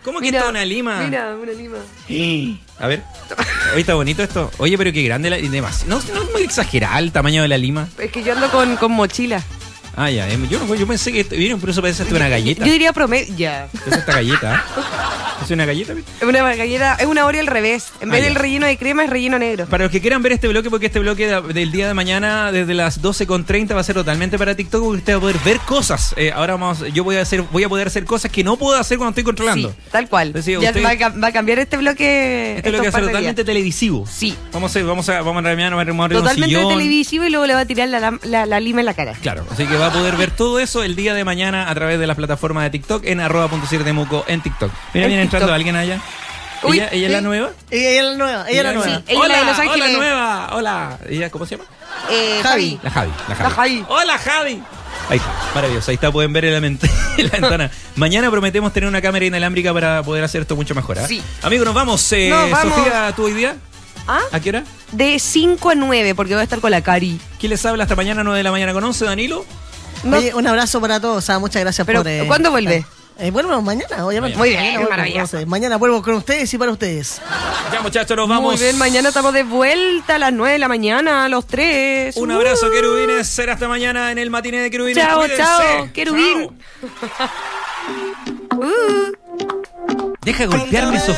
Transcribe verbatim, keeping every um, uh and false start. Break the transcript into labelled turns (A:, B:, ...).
A: ¿Cómo que
B: Mira,
A: está una lima?
B: Mira, una lima.
A: Sí. A ver. Oye, está bonito esto. Oye, pero qué grande la lima. No, no es muy exagerado el tamaño de la lima.
B: Es que yo ando con, con mochila.
A: Ah, ya. Yo, no, yo pensé que vieron, pero eso parece hasta una galleta.
B: Yo diría promedio. Ya.
A: Es esta galleta. ¿Es una galleta?
B: Es una galleta, es una Oreo al revés. En vez
A: Ah,
B: del
A: ya.
B: relleno de crema es relleno negro.
A: Para los que quieran ver este bloque, porque este bloque de- del día de mañana, desde las doce con treinta, va a ser totalmente para TikTok, porque usted va a poder ver cosas. Eh, ahora vamos, yo voy a hacer, voy a poder hacer cosas que no puedo hacer cuando estoy controlando.
B: Sí, tal cual.
A: Entonces,
B: ya
A: usted-
B: va, a, cam- va a cambiar este bloque.
A: Este bloque va a
B: estos par
A: ser
B: de
A: totalmente
B: días.
A: televisivo.
B: Sí.
A: Vamos a, vamos a, vamos a mañana, vamos a armar un
B: Totalmente
A: sillón.
B: televisivo y luego le va a tirar la, la, la lima en la cara.
A: Claro, así que va a poder ver todo eso el día de mañana a través de las plataformas de TikTok en arroba punto siete temuco en TikTok. Mira,
B: En
A: viene entrando
B: TikTok.
A: alguien allá.
B: Uy,
A: ¿Ella, ella es la nueva?
C: Ella, ella es la nueva, ella es la
A: Mira,
C: nueva.
B: Sí. Ella es
A: hola,
B: la de Los Ángeles.
A: hola nueva, hola. ¿Ella cómo se llama?
B: Eh,
C: Javi.
A: La Javi, la Javi.
B: La Javi.
A: Hola, Javi. Ahí está, maravilloso. Ahí está, pueden ver en la, mente, en la ventana. Mañana prometemos tener una cámara inalámbrica para poder hacer esto mucho mejor. ¿eh?
B: Sí.
A: Amigos, nos vamos. Eh,
B: Nos vamos.
A: Sofía, ¿tú hoy día?
B: ¿Ah?
A: ¿A qué hora?
B: De cinco a nueve, porque voy a estar con la Cari.
A: ¿Quién les habla hasta mañana nueve de la mañana con once, Danilo?
B: No,
C: Oye, un abrazo para todos. Ah, muchas gracias
B: pero,
C: por. eh,
B: ¿cuándo vuelve?
C: Eh, vuelvo mañana, obviamente.
B: Muy bien,
C: Mañana vuelvo,
B: maravilloso.
C: no sé, mañana vuelvo con ustedes y para ustedes.
A: Ya, muchachos, nos vamos.
B: Muy bien, mañana estamos de vuelta a las nueve de la mañana, los tres.
A: Un
B: Uh.
A: abrazo, querubines. Será hasta mañana en el matiné de querubines.
B: Chao,
A: Cuídense.
B: chao, querubín.
A: Chao.
B: Uh.
A: Deja de golpearme, Sofía.